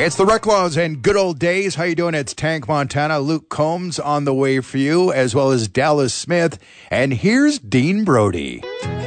It's the Reclaws and Good Old Days. How you doing? It's Tank Montana. Luke Combs on the way for you, as well as Dallas Smith. And here's Dean Brody.